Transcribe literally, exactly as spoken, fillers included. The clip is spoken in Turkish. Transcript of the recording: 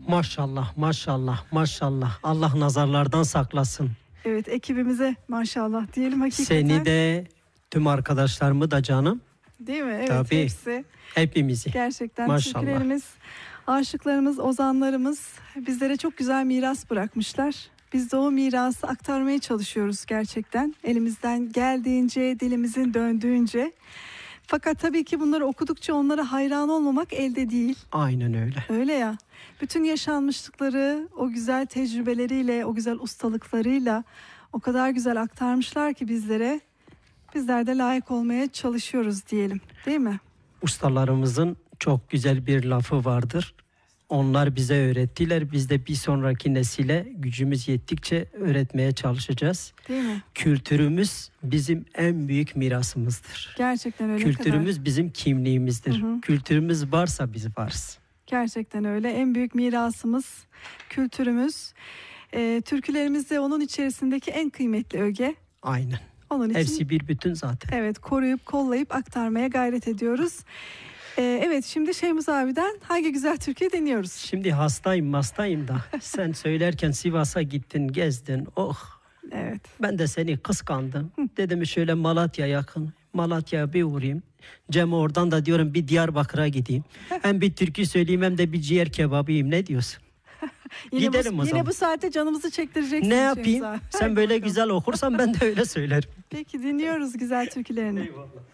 Maşallah, maşallah, maşallah. Allah nazarlardan saklasın. Evet, ekibimize maşallah diyelim hakikaten. Seni de, tüm arkadaşlarımı da canım. Değil mi? Evet, Tabii. hepsi. Hepimizi. Gerçekten Maşallah. türkülerimiz, aşıklarımız, ozanlarımız bizlere çok güzel miras bırakmışlar. Biz de o mirası aktarmaya çalışıyoruz gerçekten. Elimizden geldiğince, dilimizin döndüğünce. Fakat tabii ki bunları okudukça onlara hayran olmamak elde değil. Aynen öyle. Öyle ya. Bütün yaşanmışlıkları o güzel tecrübeleriyle, o güzel ustalıklarıyla o kadar güzel aktarmışlar ki bizlere. Bizler de layık olmaya çalışıyoruz diyelim. Değil mi? Ustalarımızın çok güzel bir lafı vardır. Onlar bize öğrettiler. Biz de bir sonraki nesile gücümüz yettikçe öğretmeye çalışacağız. Değil mi? Kültürümüz bizim en büyük mirasımızdır. Gerçekten öyle. Kültürümüz kadar. bizim kimliğimizdir. Hı hı. Kültürümüz varsa biz varız. Gerçekten öyle. En büyük mirasımız kültürümüz. Ee, türkülerimiz de onun içerisindeki en kıymetli öge. Aynen. Onun için Hepsi bir bütün zaten. evet, koruyup kollayıp aktarmaya gayret ediyoruz. Ee, evet, şimdi Şeyhmuz abiden hangi güzel türküyü dinliyoruz? Şimdi hastayım hastayım da sen söylerken Sivas'a gittin gezdin. Oh, Evet. ben de seni kıskandım. Dedim şöyle Malatya yakın. Malatya'ya bir uğrayayım. Cem oradan da diyorum bir Diyarbakır'a gideyim. Hem bir türkü söyleyeyim hem de bir ciğer kebabı yiyeyim. Ne diyorsun? Yine Gidelim bu, o yine zaman. bu saatte canımızı çektireceksin. Ne Şeyhmuz yapayım? abi. Sen Hadi böyle bakalım. güzel okursan ben de öyle söylerim. Peki dinliyoruz güzel türkülerini. Eyvallah.